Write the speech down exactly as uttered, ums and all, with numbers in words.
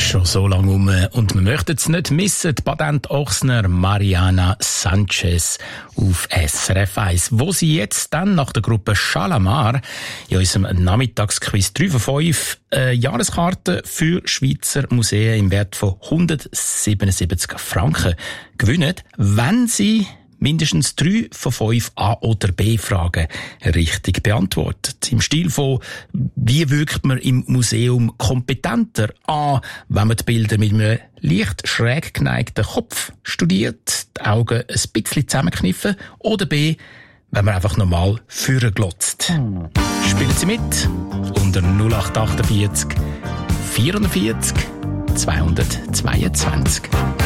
schon so lange um und wir möchten es nicht missen. Die Patent-Ochsner Mariana Sanchez auf S R F eins, wo sie jetzt dann nach der Gruppe Shalamar in unserem Nachmittagsquiz drei von fünf äh, Jahreskarten für Schweizer Museen im Wert von hundertsiebenundsiebzig Franken gewinnen, wenn sie mindestens drei von fünf A- oder B-Fragen richtig beantwortet. Im Stil von, wie wirkt man im Museum kompetenter? A, wenn man die Bilder mit einem leicht schräg geneigten Kopf studiert, die Augen ein bisschen zusammenkniffen, oder B, wenn man einfach normal vorne glotzt. Hm. Spielen Sie mit unter null acht acht vier vierundvierzig zweihundertzweiundzwanzig.